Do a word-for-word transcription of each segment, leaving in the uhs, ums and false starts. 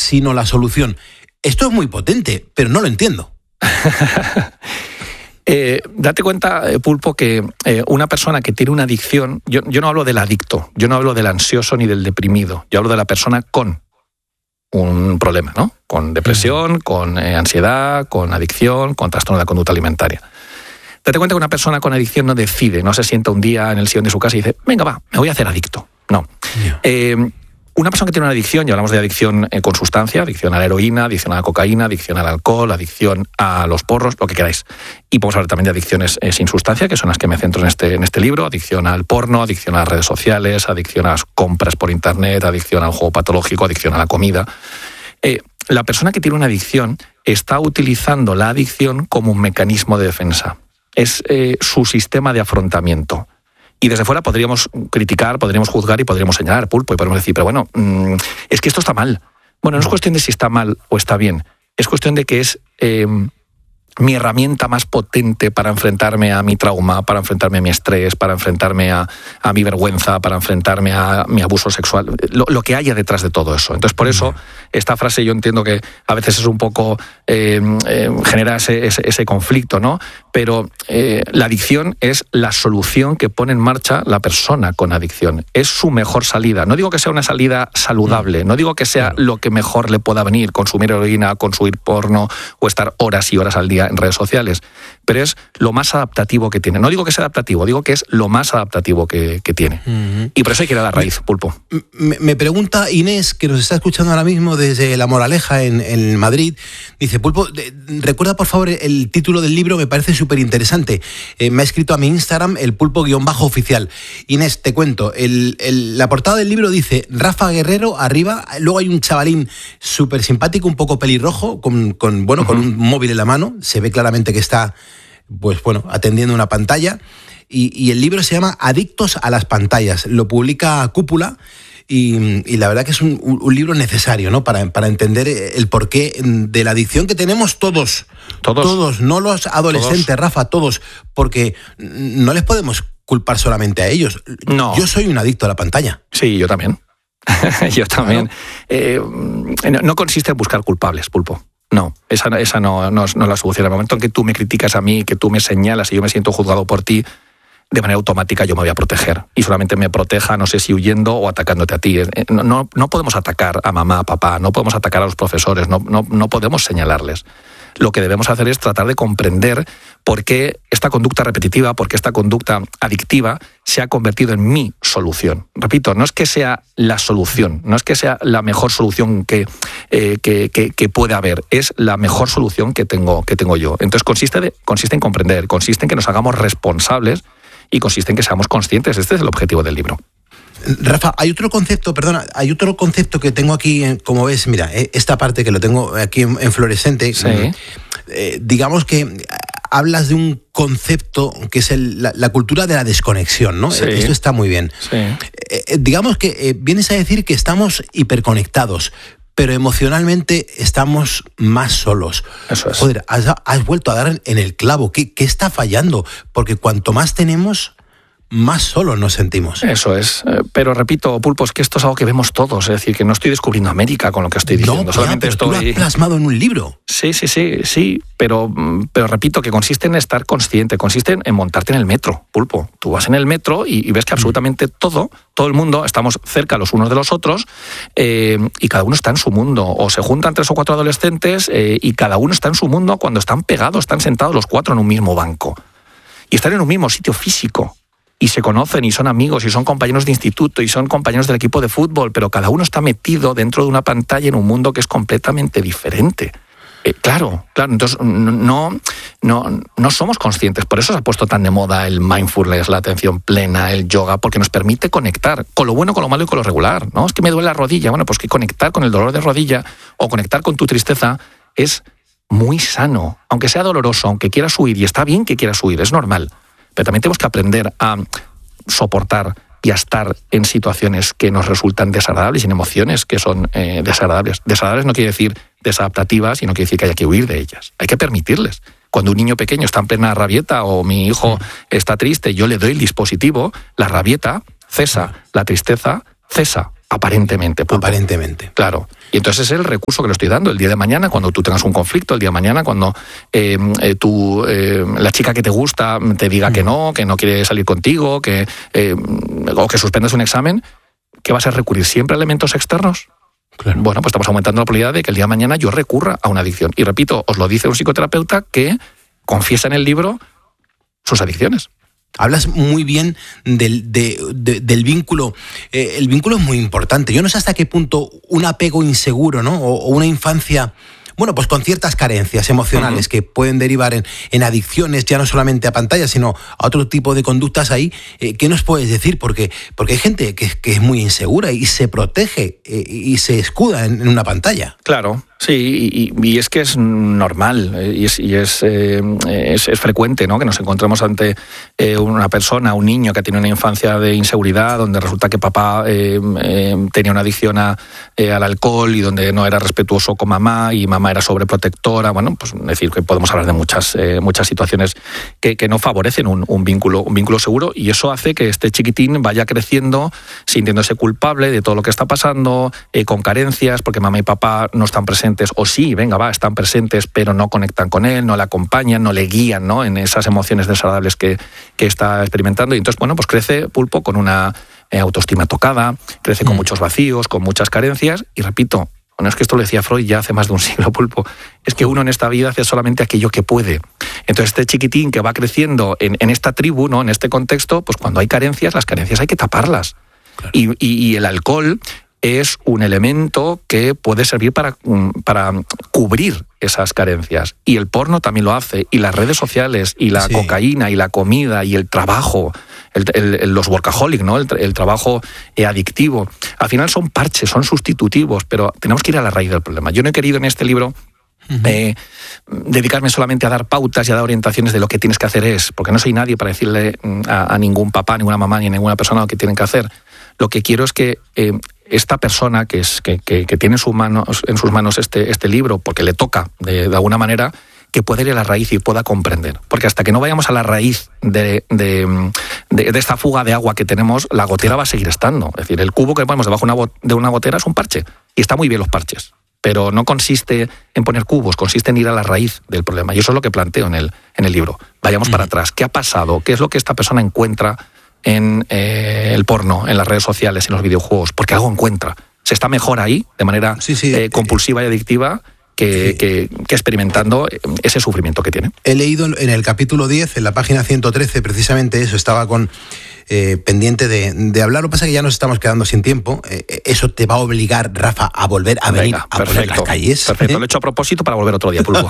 sino la solución. Esto es muy potente, pero no lo entiendo. Eh, date cuenta, eh, Pulpo, que eh, una persona que tiene una adicción, yo, yo no hablo del adicto, yo no hablo del ansioso ni del deprimido, yo hablo de la persona con un problema, ¿no? Con depresión, uh-huh. con eh, ansiedad, con adicción, con trastorno de la conducta alimentaria. Date cuenta que una persona con adicción no decide, no se sienta un día en el sillón de su casa y dice, venga, va, me voy a hacer adicto. No. Yeah. Eh, Una persona que tiene una adicción, y hablamos de adicción con sustancia, adicción a la heroína, adicción a la cocaína, adicción al alcohol, adicción a los porros, lo que queráis. Y podemos hablar también de adicciones eh, sin sustancia, que son las que me centro en este, en este libro, adicción al porno, adicción a las redes sociales, adicción a las compras por internet, adicción al juego patológico, adicción a la comida. Eh, la persona que tiene una adicción está utilizando la adicción como un mecanismo de defensa. Es eh, su sistema de afrontamiento. Y desde fuera podríamos criticar, podríamos juzgar y podríamos señalar, Pulpo, y podríamos decir, pero bueno, mmm, es que esto está mal. Bueno, no es cuestión de si está mal o está bien, es cuestión de que es eh, mi herramienta más potente para enfrentarme a mi trauma, para enfrentarme a mi estrés, para enfrentarme a, a mi vergüenza, para enfrentarme a mi abuso sexual, lo, lo que haya detrás de todo eso. Entonces, por eso, esta frase yo entiendo que a veces es un poco, eh, eh, genera ese, ese, ese conflicto, ¿no? Pero eh, la adicción es la solución que pone en marcha la persona con adicción. Es su mejor salida. No digo que sea una salida saludable, no digo que sea lo que mejor le pueda venir, consumir heroína, consumir porno o estar horas y horas al día en redes sociales, pero es lo más adaptativo que tiene. No digo que sea adaptativo, digo que es lo más adaptativo que, que tiene. Uh-huh. Y por eso hay que ir a la raíz, Pulpo. Me, me pregunta Inés, que nos está escuchando ahora mismo desde La Moraleja, en, en Madrid, dice, Pulpo, de, recuerda por favor el título del libro, me parece súper interesante. Eh, me ha escrito a mi Instagram, el pulpo-oficial. Inés, te cuento, el, el, la portada del libro dice, Rafa Guerrero arriba, luego hay un chavalín súper simpático, un poco pelirrojo, con, con, bueno, uh-huh. con un móvil en la mano, se ve claramente que está, pues bueno, atendiendo una pantalla, y, y el libro se llama Adictos a las pantallas, lo publica Cúpula, y, y la verdad que es un, un libro necesario, ¿no? Para, para entender el porqué de la adicción que tenemos todos, todos, todos no los adolescentes, todos. Rafa, todos, porque no les podemos culpar solamente a ellos. No. Yo soy un adicto a la pantalla. Sí, yo también. yo también. Claro. Eh, no, no consiste en buscar culpables, Pulpo. No, esa, esa no, no, no es la solución. En el momento en que tú me criticas a mí, que tú me señalas y yo me siento juzgado por ti, de manera automática yo me voy a proteger. Y solamente me proteja, no sé si huyendo o atacándote a ti. No, no, no podemos atacar a mamá, a papá, no podemos atacar a los profesores, no, no, no podemos señalarles. Lo que debemos hacer es tratar de comprender por qué esta conducta repetitiva, por qué esta conducta adictiva se ha convertido en mi solución. Repito, no es que sea la solución, no es que sea la mejor solución que, eh, que, que, que puede haber, es la mejor solución que tengo, que tengo yo. Entonces consiste, de, consiste en comprender, consiste en que nos hagamos responsables y consiste en que seamos conscientes. Este es el objetivo del libro. Rafa, hay otro concepto, perdona, hay otro concepto que tengo aquí, como ves, mira, esta parte que lo tengo aquí en, en fluorescente, sí. eh, digamos que hablas de un concepto que es el, la, la cultura de la desconexión, ¿no? Sí. Esto está muy bien. Sí. Eh, digamos que eh, vienes a decir que estamos hiperconectados, pero emocionalmente estamos más solos. Eso es. Joder, has, has vuelto a dar en el clavo. ¿Qué, qué está fallando? Porque cuanto más tenemos, más solos nos sentimos. Eso es. Pero repito, Pulpo, es que esto es algo que vemos todos. Es decir, que no estoy descubriendo América con lo que estoy diciendo. No, solamente ya, estoy... tú lo has plasmado en un libro. Sí, sí, sí, sí. Pero, pero repito, que consiste en estar consciente, consiste en montarte en el metro, Pulpo. Tú vas en el metro y, y ves que absolutamente todo, todo el mundo, estamos cerca los unos de los otros eh, y cada uno está en su mundo. O se juntan tres o cuatro adolescentes eh, y cada uno está en su mundo cuando están pegados, están sentados los cuatro en un mismo banco. Y están en un mismo sitio físico. Y se conocen y son amigos y son compañeros de instituto y son compañeros del equipo de fútbol, pero cada uno está metido dentro de una pantalla en un mundo que es completamente diferente. Eh, claro, claro, entonces no, no, no somos conscientes. Por eso se ha puesto tan de moda el mindfulness, la atención plena, el yoga, porque nos permite conectar con lo bueno, con lo malo y con lo regular, ¿no? Es que me duele la rodilla. Bueno, pues que conectar con el dolor de rodilla o conectar con tu tristeza es muy sano, aunque sea doloroso, aunque quieras huir, y está bien que quieras huir, es normal. Pero también tenemos que aprender a soportar y a estar en situaciones que nos resultan desagradables y en emociones que son eh, desagradables. Desagradables no quiere decir desadaptativas y no quiere decir que haya que huir de ellas. Hay que permitirles. Cuando un niño pequeño está en plena rabieta o mi hijo está triste, yo le doy el dispositivo, la rabieta cesa, la tristeza cesa, aparentemente. Pulpo. Aparentemente. Claro. Y entonces es el recurso que le estoy dando. El día de mañana, cuando tú tengas un conflicto, el día de mañana, cuando eh, eh, tú, eh, la chica que te gusta te diga que no, que no quiere salir contigo, que eh, o que suspendes un examen, ¿qué vas a recurrir? ¿Siempre a elementos externos? Claro. Bueno, pues estamos aumentando la probabilidad de que el día de mañana yo recurra a una adicción. Y repito, os lo dice un psicoterapeuta que confiesa en el libro sus adicciones. Hablas muy bien del, de, de, del vínculo. Eh, el vínculo es muy importante. Yo no sé hasta qué punto un apego inseguro, ¿no? O, o una infancia, bueno, pues con ciertas carencias emocionales uh-huh. que pueden derivar en, en adicciones, ya no solamente a pantallas, sino a otro tipo de conductas ahí. Eh, ¿Qué nos puedes decir? Porque, porque hay gente que, que es muy insegura y se protege eh, y se escuda en, en una pantalla. Claro. Sí, y, y es que es normal y es, y es, eh, es, es frecuente, ¿no? Que nos encontremos ante eh, una persona, un niño que ha tenido una infancia de inseguridad, donde resulta que papá eh, eh, tenía una adicción a, eh, al alcohol y donde no era respetuoso con mamá y mamá era sobreprotectora. Bueno, pues es decir, que podemos hablar de muchas, eh, muchas situaciones que, que no favorecen un, un, vínculo, un vínculo seguro, y eso hace que este chiquitín vaya creciendo sintiéndose culpable de todo lo que está pasando, eh, con carencias, porque mamá y papá no están presentes. O sí, venga, va, están presentes, pero no conectan con él, no le acompañan, no le guían, ¿no? En esas emociones desagradables que, que está experimentando. Y entonces, bueno, pues crece Pulpo con una eh, autoestima tocada, crece con mm. muchos vacíos, con muchas carencias. Y repito, no es que esto lo decía Freud ya hace más de un siglo, Pulpo, es que uno en esta vida hace solamente aquello que puede. Entonces, este chiquitín que va creciendo en, en esta tribu, ¿no? En este contexto, pues cuando hay carencias, las carencias hay que taparlas. Claro. Y, y, y el alcohol es un elemento que puede servir para, para cubrir esas carencias. Y el porno también lo hace, y las redes sociales, y la sí. cocaína, y la comida, y el trabajo, el, el, los workaholic, ¿no? el, el trabajo eh, adictivo. Al final son parches, son sustitutivos, pero tenemos que ir a la raíz del problema. Yo no he querido en este libro Uh-huh. Eh, dedicarme solamente a dar pautas y a dar orientaciones de lo que tienes que hacer es, porque no soy nadie para decirle a, a ningún papá, a ninguna mamá, ni a ninguna persona lo que tienen que hacer. Lo que quiero es que eh, esta persona que, es, que, que, que tiene en sus manos, en sus manos este, este libro, porque le toca de, de alguna manera, que pueda ir a la raíz y pueda comprender. Porque hasta que no vayamos a la raíz de, de, de, de esta fuga de agua que tenemos, la gotera va a seguir estando. Es decir, el cubo que ponemos debajo de una gotera es un parche. Y está muy bien los parches. Pero no consiste en poner cubos, consiste en ir a la raíz del problema. Y eso es lo que planteo en el, en el libro. Vayamos para atrás. ¿Qué ha pasado? ¿Qué es lo que esta persona encuentra en eh, el porno, en las redes sociales, en los videojuegos? Porque algo encuentra. Se está mejor ahí, de manera sí, sí, eh, compulsiva y adictiva, que, sí. que, que experimentando ese sufrimiento que tiene. He leído en el capítulo diez, en la página ciento trece, precisamente eso. Estaba con... Eh, pendiente de, de hablar. Lo que pasa es que ya nos estamos quedando sin tiempo. Eh, eso te va a obligar, Rafa, a volver a venir Venga, a perfecto, volver las calles. Perfecto, ¿eh? Lo he hecho a propósito para volver otro día, Pulpo.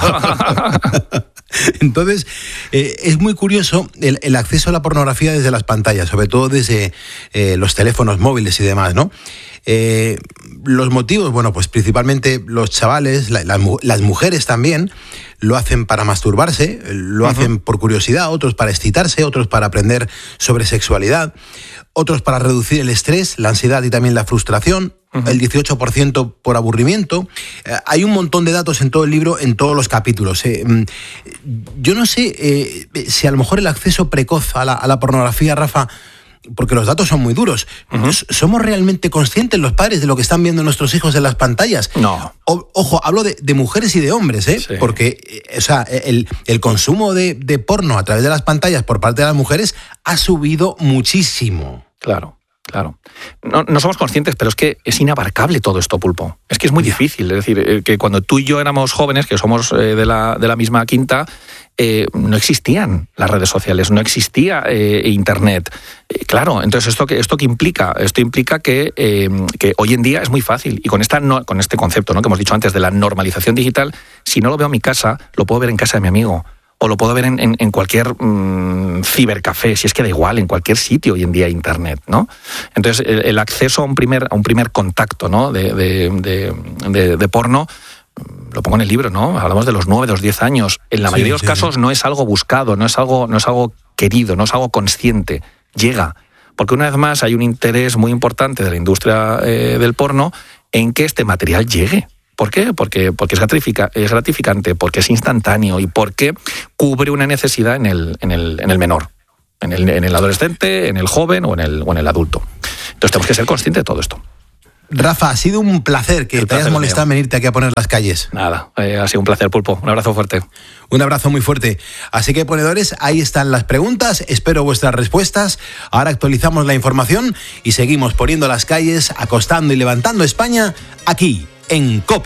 Entonces, eh, es muy curioso el, el acceso a la pornografía desde las pantallas, sobre todo desde eh, los teléfonos móviles y demás, ¿no? Eh, los motivos, bueno, pues principalmente los chavales, la, la, las mujeres también, lo hacen para masturbarse, lo uh-huh. hacen por curiosidad, otros para excitarse, otros para aprender sobre sexualidad, otros para reducir el estrés, la ansiedad y también la frustración, uh-huh. el dieciocho por ciento por aburrimiento. Eh, hay un montón de datos en todo el libro, en todos los capítulos. Eh, yo no sé eh, si a lo mejor el acceso precoz a la, a la pornografía, Rafa, porque los datos son muy duros. Uh-huh. ¿Somos realmente conscientes los padres de lo que están viendo nuestros hijos en las pantallas? No. O, ojo, hablo de, de mujeres y de hombres, ¿eh? Sí. Porque o sea, el, el consumo de, de porno a través de las pantallas por parte de las mujeres ha subido muchísimo. Claro. Claro. No, no somos conscientes, pero es que es inabarcable todo esto, Pulpo. Es que es muy yeah. difícil. Es decir, que cuando tú y yo éramos jóvenes, que somos eh, de, la, de la misma quinta, eh, no existían las redes sociales, no existía eh, Internet. Eh, claro, entonces, ¿esto qué, esto qué implica? Esto implica que, eh, que hoy en día es muy fácil. Y con, esta no, con este concepto, ¿no?, que hemos dicho antes de la normalización digital, si no lo veo en mi casa, lo puedo ver en casa de mi amigo. O lo puedo ver en, en, en cualquier mmm, cibercafé, si es que da igual, en cualquier sitio hoy en día Internet, ¿no? Entonces, el, el acceso a un primer, a un primer contacto, ¿no?, de, de, de, de, de porno, lo pongo en el libro, ¿no? Hablamos de los nueve, de los diez años. En la sí, mayoría de los sí, casos sí. no es algo buscado, no es algo, no es algo querido, no es algo consciente. Llega. Porque una vez más hay un interés muy importante de la industria eh, del porno en que este material llegue. ¿Por qué? Porque, porque es, gratifica, es gratificante, porque es instantáneo y porque cubre una necesidad en el, en el, en el menor, en el, en el adolescente, en el joven o en el, o en el adulto. Entonces tenemos que ser conscientes de todo esto. Rafa, ha sido un placer que El te hayas placer es molestado en mío. venirte aquí a poner las calles. Nada, eh, ha sido un placer, Pulpo. Un abrazo fuerte. Un abrazo muy fuerte. Así que, ponedores, ahí están las preguntas. Espero vuestras respuestas. Ahora actualizamos la información y seguimos poniendo las calles, acostando y levantando España aquí en COPE.